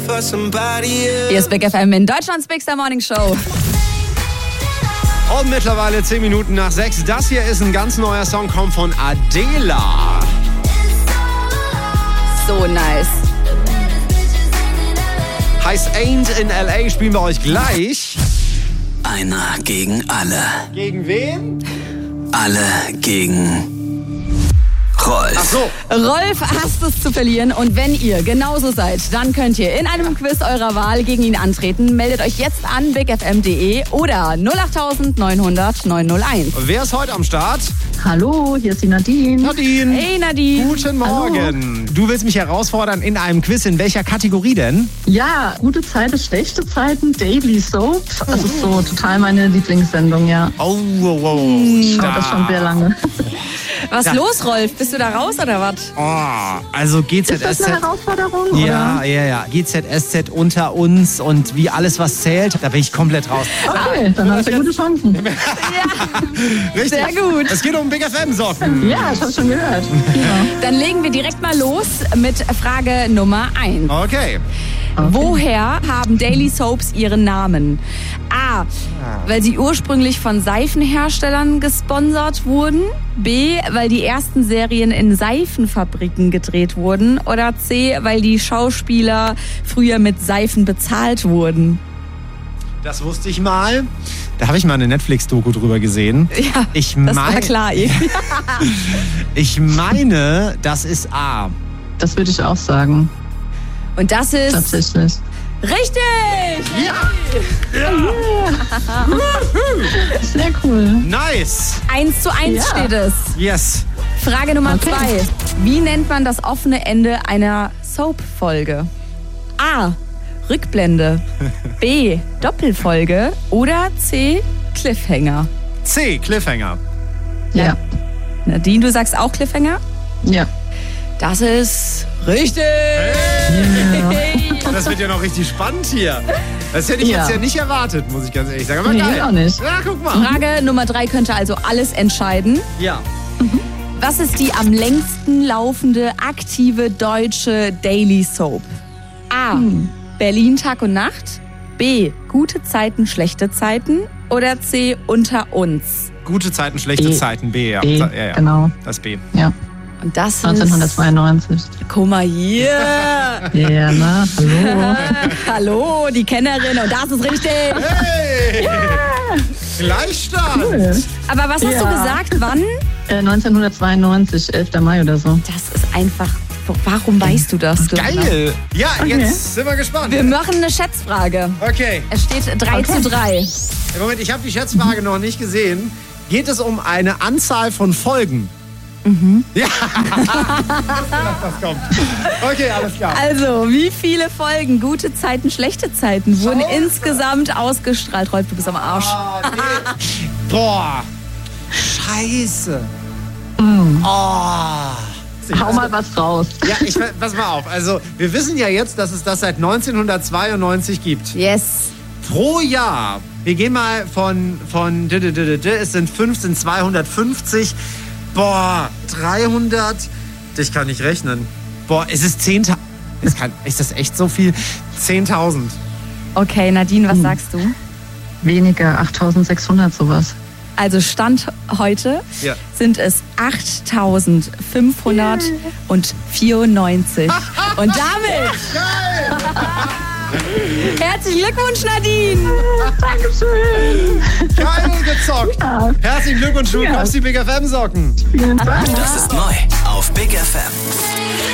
Hier ist Big FM in Deutschlands Big Star Morning Show. Und mittlerweile 10 Minuten nach 6. Das hier ist ein ganz neuer Song, kommt von Adela. So nice. Heißt Ain't in L.A. Spielen wir euch gleich. Einer gegen alle. Gegen wen? Alle gegen Rolf. Ach so. Rolf hasst es zu verlieren und wenn ihr genauso seid, dann könnt ihr in einem Quiz eurer Wahl gegen ihn antreten. Meldet euch jetzt an bigfm.de oder 08900 901. Wer ist heute am Start? Hallo, hier ist die Nadine. Nadine. Hey Nadine. Guten Morgen. Du willst mich herausfordern in einem Quiz. In welcher Kategorie denn? Ja, gute Zeiten, schlechte Zeiten, Daily Soap. Das ist so total meine Lieblingssendung, ja. Oh, Ich schaue das schon sehr lange. Was Ja. los, Rolf? Bist du da raus oder was? Oh, also Ist das GZSZ. eine Herausforderung? Ja, Oder? ja. GZSZ unter uns und wie alles, was zählt, da bin ich komplett raus. Okay, dann hast du gute Chancen. Richtig. Sehr gut. Es geht um Big FM-Socken. Ja, ich habe schon gehört. Ja. Dann legen wir direkt mal los mit Frage Nummer 1. Okay. Woher haben Daily Soaps ihren Namen? A. Weil sie ursprünglich von Seifenherstellern gesponsert wurden. B. Weil die ersten Serien in Seifenfabriken gedreht wurden. Oder C. Weil die Schauspieler früher mit Seifen bezahlt wurden. Das wusste ich mal. Da habe ich mal eine Netflix-Doku drüber gesehen. Ja, Ich das war mein- klar. Ich meine, das ist A. Das würde ich auch sagen, Und das ist tatsächlich. richtig! Sehr cool. Nice. 1:1 Ja. steht es. Yes. Frage Nummer Okay. 2. Wie nennt man das offene Ende einer Soap-Folge? A. Rückblende. B. Doppelfolge. Oder C. Cliffhanger. C. Cliffhanger. Ja. Nadine, du sagst auch Cliffhanger? Ja. Das ist richtig. Das wird ja noch richtig spannend hier. Das hätte ich Ja. jetzt ja nicht erwartet, muss ich ganz ehrlich sagen. Aber Nee, geil. auch nicht. Ja, guck mal. Frage Nummer 3 könnte also alles entscheiden. Ja. Was ist die am längsten laufende aktive deutsche Daily Soap? A. Berlin Tag und Nacht. B. Gute Zeiten, schlechte Zeiten. Oder C. Unter uns. Gute Zeiten, schlechte B. Zeiten. B, ja. B, Ja. genau. Das ist B. Ja. Und das ist... 1992. Guck mal hier. Ja, na, hallo. Hallo, die Kennerin. Und das ist richtig. Hey! Gleichstand! Aber was hast du Ja. gesagt? Wann? 1992, 11. Mai oder so. Das ist einfach... Warum weißt du das? Geil! Ja, jetzt sind wir gespannt. Wir machen eine Schätzfrage. Okay. Es steht 3:3. Moment, ich habe die Schätzfrage noch nicht gesehen. Geht es um eine Anzahl von Folgen? Ja. Ich wusste, dass das kommt. Okay, alles klar. Also, wie viele Folgen Gute Zeiten, schlechte Zeiten wurden insgesamt ausgestrahlt? Rolf, du bist am Arsch. Oh, nee. Boah. Scheiße. Oh. Hau mal was raus. Ja, pass mal auf. Also, wir wissen ja jetzt, dass es das seit 1992 gibt. Yes. Pro Jahr. Wir gehen mal es sind 250. Boah, 300. Ich kann nicht rechnen. Boah, es ist 10.000. Ist das echt so viel? 10.000. Okay, Nadine, was sagst du? Weniger, 8600 sowas. Also Stand heute Ja. sind es 8.594. Und damit herzlichen Glückwunsch, Nadine! Dankeschön. Geil gezockt. Ja. Herzlichen Glückwunsch, du bekommst die Big FM Socken. Vielen Dank. Das ist neu auf Big FM.